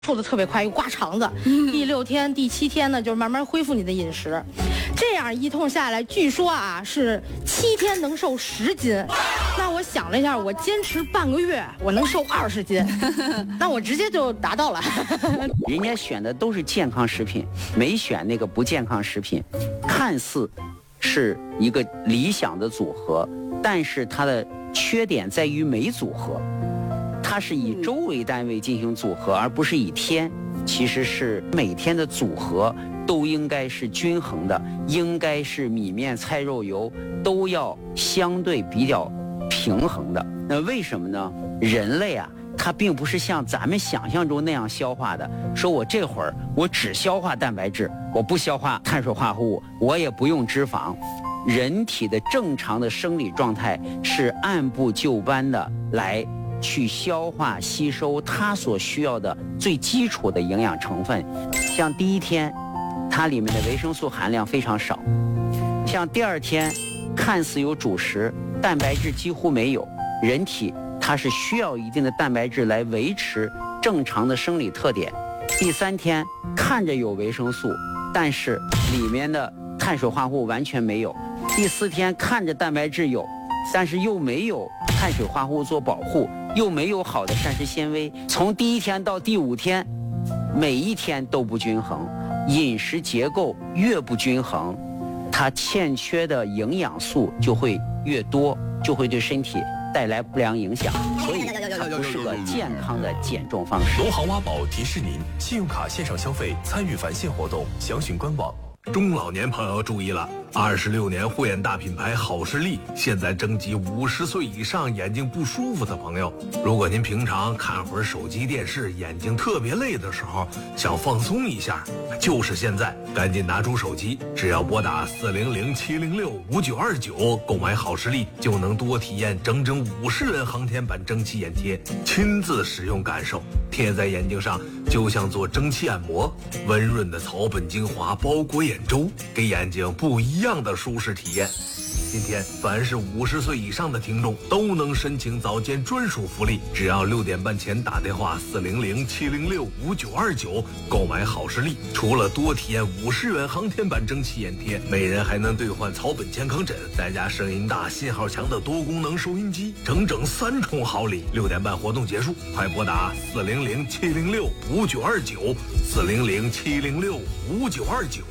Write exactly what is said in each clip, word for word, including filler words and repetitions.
瘦的特别快，又刮肠子。第六天、第七天呢，就是慢慢恢复你的饮食。这样一通下来，据说啊是七天能瘦十斤。那我想了一下，我坚持半个月，我能瘦二十斤，那我直接就达到了。 人家选的都是健康食品，没选那个不健康食品，看似是一个理想的组合，但是它的缺点在于没组合。它是以周为单位进行组合，而不是以天。其实是每天的组合都应该是均衡的，应该是米面菜肉油都要相对比较平衡的。那为什么呢？人类啊，它并不是像咱们想象中那样消化的。说我这会儿我只消化蛋白质，我不消化碳水化合物，我也不用脂肪。人体的正常的生理状态是按部就班的来去消化吸收它所需要的最基础的营养成分。像第一天它里面的维生素含量非常少，像第二天看似有主食，蛋白质几乎没有。人体它是需要一定的蛋白质来维持正常的生理特点。第三天看着有维生素，但是里面的碳水化合物完全没有。第四天看着蛋白质有，但是又没有碳水化合物做保护，又没有好的膳食纤维。从第一天到第五天，每一天都不均衡，饮食结构越不均衡，它欠缺的营养素就会越多，就会对身体带来不良影响，所以它不是个健康的减重方式。 农行挖宝提示您：信用卡线上消费参与返现活动，详询官网。 中老年朋友注意了，二十六年护眼大品牌好视力现在征集五十岁以上眼睛不舒服的朋友。如果您平常看会儿手机电视，眼睛特别累的时候，想放松一下，就是现在，赶紧拿出手机，只要拨打四零零七零六五九二九购买好视力，就能多体验整整五十元航天版蒸汽眼贴，亲自使用感受，贴在眼睛上就像做蒸汽按摩，温润的草本精华包裹眼周，给眼睛不一样的舒适体验。今天凡是五十岁以上的听众都能申请早间专属福利，只要六点半前打电话四零零七零六五九二九购买好视力，除了多体验五十元航天版蒸汽眼贴，每人还能兑换草本健康枕，再加声音大信号强的多功能收音机，整整三重好礼。六点半活动结束，快拨打四零零七零六五九二九四零零七零六五九二九。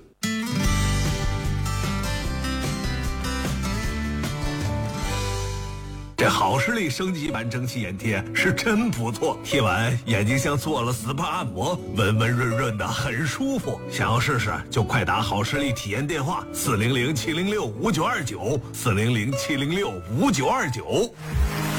这好视力升级版蒸汽眼贴是真不错，贴完眼睛像做了 S P A 按摩，温温润润的，很舒服。想要试试就快打好视力体验电话四零零七零六五九二九四零零七零六五九二九。